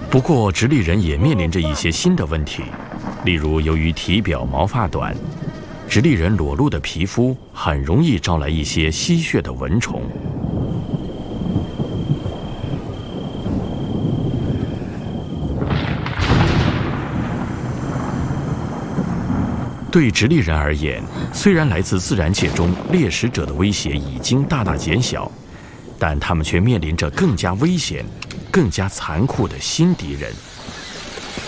不过，直立人也面临着一些新的问题，例如由于体表毛发短，直立人裸露的皮肤很容易招来一些吸血的蚊虫。对直立人而言，虽然来自自然界中猎食者的威胁已经大大减小，但他们却面临着更加危险、更加残酷的新敌人。